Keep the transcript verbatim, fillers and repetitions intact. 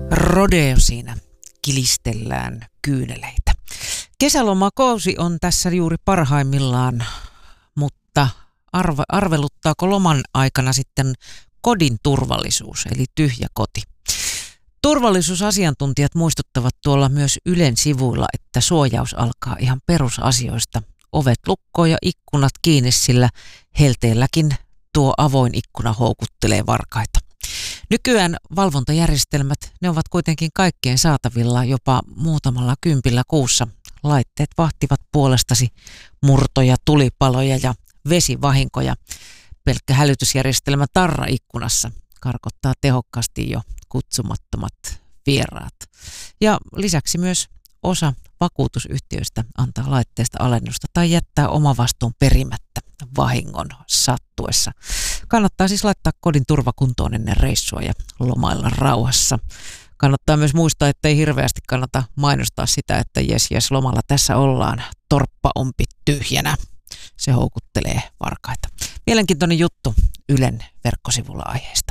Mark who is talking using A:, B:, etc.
A: Rodeo siinä kilistellään kyyneleitä. Kesälomakausi on tässä juuri parhaimmillaan, mutta arve, arveluttaako loman aikana sitten kodin turvallisuus, eli tyhjä koti? Turvallisuusasiantuntijat muistuttavat tuolla myös Ylen sivuilla, että suojaus alkaa ihan perusasioista. Ovet lukkoon ja ikkunat kiinni, sillä helteelläkin tuo avoin ikkuna houkuttelee varkaita. Nykyään valvontajärjestelmät, ne ovat kuitenkin kaikkien saatavilla jopa muutamalla kympillä kuussa. Laitteet vahtivat puolestasi murtoja, tulipaloja ja vesivahinkoja. Pelkkä hälytysjärjestelmä tarra ikkunassa karkottaa tehokkaasti jo kutsumattomat vieraat. Ja lisäksi myös osa vakuutusyhtiöistä antaa laitteesta alennusta tai jättää omavastuun perimättä vahingon sattuessa. Kannattaa siis laittaa kodin turvakuntoon ennen reissua ja lomailla rauhassa. Kannattaa myös muistaa, että ei hirveästi kannata mainostaa sitä, että jes jes lomalla tässä ollaan, torppa onpi tyhjänä. Se houkuttelee varkaita. Mielenkiintoinen juttu Ylen verkkosivulla aiheesta.